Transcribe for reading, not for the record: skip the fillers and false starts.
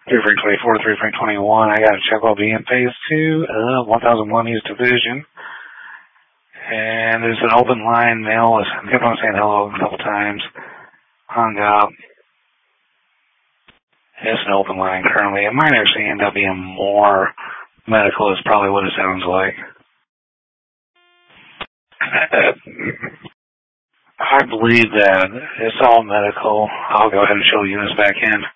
3 Frank 24, 3 Frank 21. I got a check will be in phase 2 of 1001 East Division. And there's an open line mail. I kept on saying hello a couple times. Hung up. It's an open line currently. It might actually end up being more medical is probably what it sounds like. I believe that it's all medical. I'll go ahead and show the units back in.